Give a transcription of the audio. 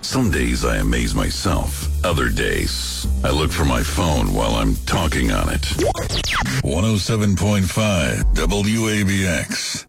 Some days I amaze myself. Other days, I look for my phone while I'm talking on it. 107.5 WABX.